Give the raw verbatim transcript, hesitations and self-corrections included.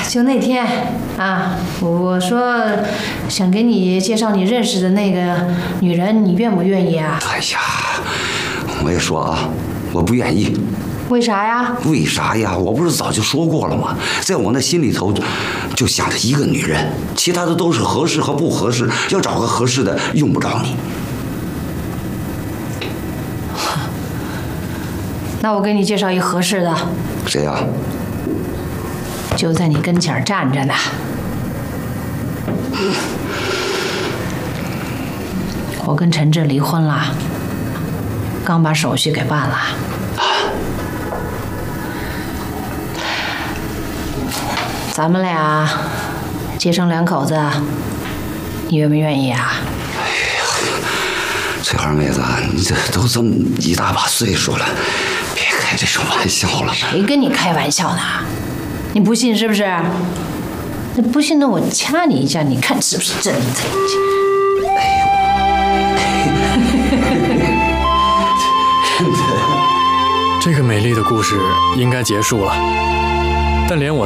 就那天啊，我说想给你介绍你认识的那个女人，你愿不愿意啊？ 哎呀，我也说啊，我不愿意。 为啥呀？ 为啥呀？我不是早就说过了吗？在我那心里头，就想着一个女人，其他的都是合适和不合适。要找个合适的，用不着你。 那我给你介绍一合适的。 谁呀？ 就在你跟前站着呢。我跟陈志离婚了，刚把手续给办了。咱们俩结成两口子，你愿不愿意啊？ 哎呀，翠花妹子，你这都这么一大把岁数了，别开这种玩笑了。 谁跟你开玩笑呢？你不信是不是？那不信，那我掐你一下，你看是不是真的？ 这个美丽的故事应该结束了，但连我